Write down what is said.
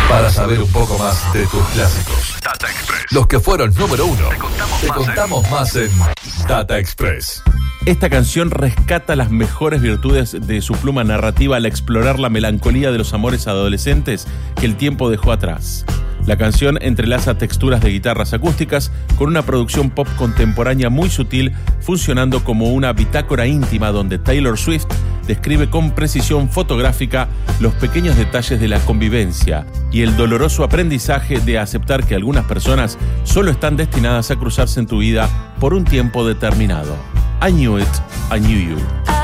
Para saber un poco más de tus clásicos. Data Express. Los que fueron número uno. Te contamos más en Data Express. Esta canción rescata las mejores virtudes de su pluma narrativa al explorar la melancolía de los amores adolescentes que el tiempo dejó atrás. La canción entrelaza texturas de guitarras acústicas con una producción pop contemporánea muy sutil, funcionando como una bitácora íntima donde Taylor Swift describe con precisión fotográfica los pequeños detalles de la convivencia y el doloroso aprendizaje de aceptar que algunas personas solo están destinadas a cruzarse en tu vida por un tiempo determinado. I knew it, I knew you.